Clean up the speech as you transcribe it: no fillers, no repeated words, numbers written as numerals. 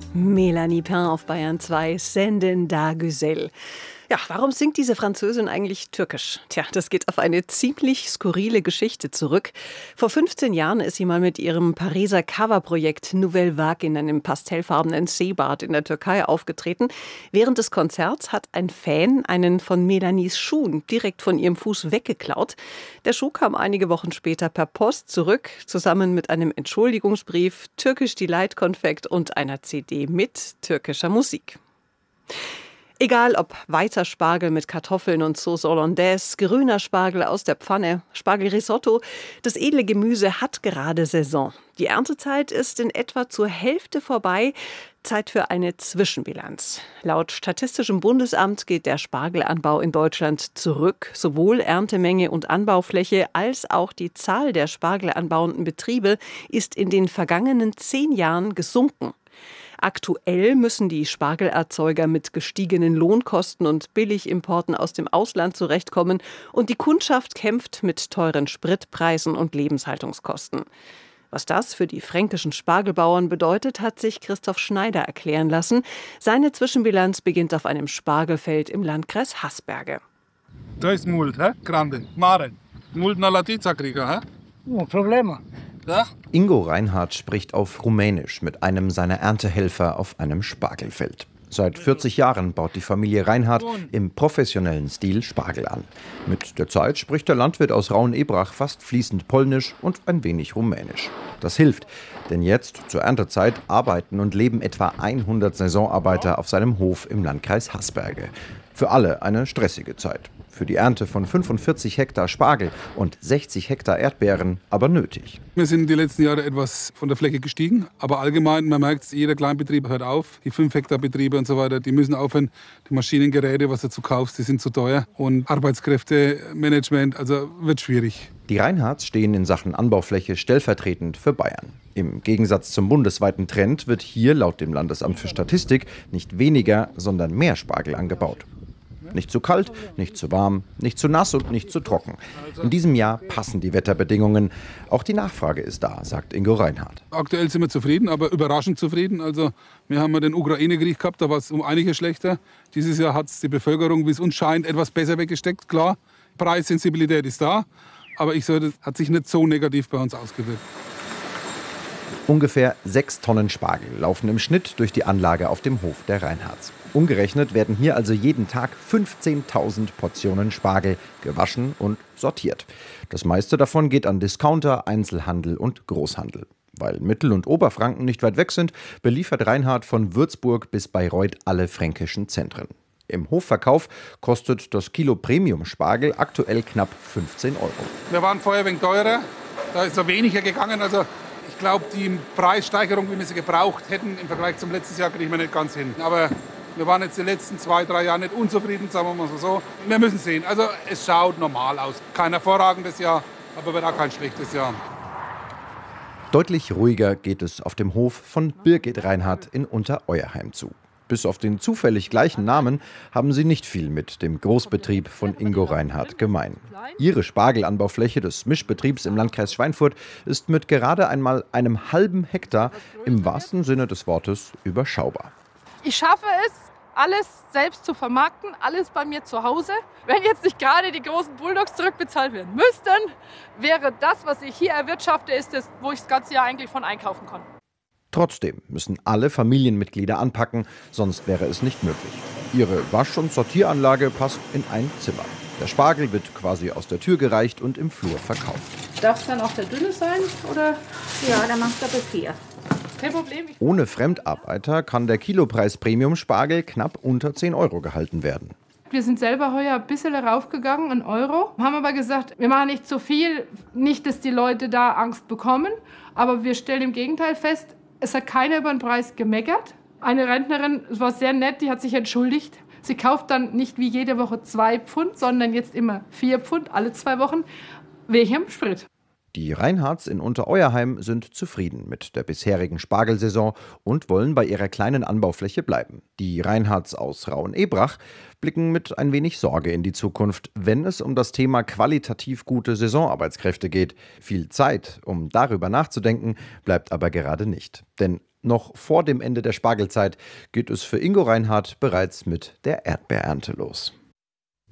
Melanie Pain auf Bayern 2, Sendenda Güzel. Ja, warum singt diese Französin eigentlich Türkisch? Tja, das geht auf eine ziemlich skurrile Geschichte zurück. Vor 15 Jahren ist sie mal mit ihrem Pariser Coverprojekt Nouvelle Vague in einem pastellfarbenen Seebad in der Türkei aufgetreten. Während des Konzerts hat ein Fan einen von Melanies Schuhen direkt von ihrem Fuß weggeklaut. Der Schuh kam einige Wochen später per Post zurück, zusammen mit einem Entschuldigungsbrief, Türkisch Delight Konfekt und einer CD mit türkischer Musik. Egal ob weißer Spargel mit Kartoffeln und Sauce Hollandaise, grüner Spargel aus der Pfanne, Spargelrisotto, das edle Gemüse hat gerade Saison. Die Erntezeit ist in etwa zur Hälfte vorbei. Zeit für eine Zwischenbilanz. Laut Statistischem Bundesamt geht der Spargelanbau in Deutschland zurück. Sowohl Erntemenge und Anbaufläche als auch die Zahl der spargelanbauenden Betriebe ist in den vergangenen 10 Jahren gesunken. Aktuell müssen die Spargelerzeuger mit gestiegenen Lohnkosten und Billigimporten aus dem Ausland zurechtkommen und die Kundschaft kämpft mit teuren Spritpreisen und Lebenshaltungskosten. Was das für die fränkischen Spargelbauern bedeutet, hat sich Christoph Schneider erklären lassen. Seine Zwischenbilanz beginnt auf einem Spargelfeld im Landkreis Hasberge. To jest mult, grande, mare. Mult na latica kriga, No problema. Ja? Ingo Reinhardt spricht auf Rumänisch mit einem seiner Erntehelfer auf einem Spargelfeld. Seit 40 Jahren baut die Familie Reinhardt im professionellen Stil Spargel an. Mit der Zeit spricht der Landwirt aus Raun-Ebrach fast fließend Polnisch und ein wenig Rumänisch. Das hilft, denn jetzt zur Erntezeit arbeiten und leben etwa 100 Saisonarbeiter auf seinem Hof im Landkreis Hasberge. Für alle eine stressige Zeit. Für die Ernte von 45 Hektar Spargel und 60 Hektar Erdbeeren aber nötig. Wir sind die letzten Jahre etwas von der Fläche gestiegen, aber allgemein, man merkt, jeder Kleinbetrieb hört auf. Die 5 Hektar Betriebe und so weiter, die müssen aufhören. Die Maschinengeräte, was du dazu kaufst, die sind zu teuer. Und Arbeitskräftemanagement, also wird schwierig. Die Reinhardts stehen in Sachen Anbaufläche stellvertretend für Bayern. Im Gegensatz zum bundesweiten Trend wird hier laut dem Landesamt für Statistik nicht weniger, sondern mehr Spargel angebaut. Nicht zu kalt, nicht zu warm, nicht zu nass und nicht zu trocken. In diesem Jahr passen die Wetterbedingungen. Auch die Nachfrage ist da, sagt Ingo Reinhardt. Aktuell sind wir zufrieden, aber überraschend zufrieden. Also wir haben ja den Ukraine-Krieg gehabt, da war es um einiges schlechter. Dieses Jahr hat es die Bevölkerung, wie es uns scheint, etwas besser weggesteckt. Klar, Preissensibilität ist da, aber ich sage, das hat sich nicht so negativ bei uns ausgewirkt. Ungefähr 6 Tonnen Spargel laufen im Schnitt durch die Anlage auf dem Hof der Reinhardts. Umgerechnet werden hier also jeden Tag 15.000 Portionen Spargel gewaschen und sortiert. Das meiste davon geht an Discounter, Einzelhandel und Großhandel. Weil Mittel- und Oberfranken nicht weit weg sind, beliefert Reinhardt von Würzburg bis Bayreuth alle fränkischen Zentren. Im Hofverkauf kostet das Kilo Premium-Spargel aktuell knapp 15 Euro. Wir waren vorher ein wenig teurer, da ist er weniger gegangen. Also ich glaube, die Preissteigerung, wie wir sie gebraucht hätten im Vergleich zum letzten Jahr, kriegen wir nicht ganz hin. Aber wir waren jetzt die letzten 2, 3 Jahre nicht unzufrieden, sagen wir mal so. Wir müssen sehen. Also es schaut normal aus. Kein hervorragendes Jahr, aber wird auch kein schlechtes Jahr. Deutlich ruhiger geht es auf dem Hof von Birgit Reinhardt in Untereuerheim zu. Bis auf den zufällig gleichen Namen haben sie nicht viel mit dem Großbetrieb von Ingo Reinhardt gemein. Ihre Spargelanbaufläche des Mischbetriebs im Landkreis Schweinfurt ist mit gerade einmal einem halben Hektar im wahrsten Sinne des Wortes überschaubar. Ich schaffe es, alles selbst zu vermarkten, alles bei mir zu Hause. Wenn jetzt nicht gerade die großen Bulldogs zurückbezahlt werden müssten, wäre das, was ich hier erwirtschafte, ist das, wo ich das ganze Jahr eigentlich von einkaufen kann. Trotzdem müssen alle Familienmitglieder anpacken, sonst wäre es nicht möglich. Ihre Wasch- und Sortieranlage passt in ein Zimmer. Der Spargel wird quasi aus der Tür gereicht und im Flur verkauft. Darf es dann auch der dünne sein? Oder? Ja, dann machst du aber 4. Kein Problem. Ohne Fremdarbeiter kann der Kilopreis Premium-Spargel knapp unter 10 Euro gehalten werden. Wir sind selber heuer ein bisschen raufgegangen, 1 Euro. Haben aber gesagt, wir machen nicht zu viel, nicht, dass die Leute da Angst bekommen. Aber wir stellen im Gegenteil fest, es hat keiner über den Preis gemeckert. Eine Rentnerin, es war sehr nett, die hat sich entschuldigt. Sie kauft dann nicht wie jede Woche 2 Pfund, sondern jetzt immer 4 Pfund, alle 2 Wochen, wegen Sprit. Die Reinhardts in Untereuerheim sind zufrieden mit der bisherigen Spargelsaison und wollen bei ihrer kleinen Anbaufläche bleiben. Die Reinhardts aus Raun-Ebrach blicken mit ein wenig Sorge in die Zukunft, wenn es um das Thema qualitativ gute Saisonarbeitskräfte geht. Viel Zeit, um darüber nachzudenken, bleibt aber gerade nicht. Denn Noch vor dem Ende der Spargelzeit geht es für Ingo Reinhardt bereits mit der Erdbeerernte los.